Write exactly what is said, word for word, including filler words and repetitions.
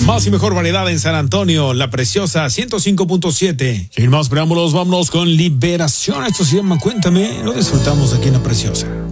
Más y mejor variedad en San Antonio, La Preciosa ciento cinco punto siete. Sin más preámbulos, vámonos con Liberación. Esto se llama Cuéntame. Lo disfrutamos aquí en La Preciosa.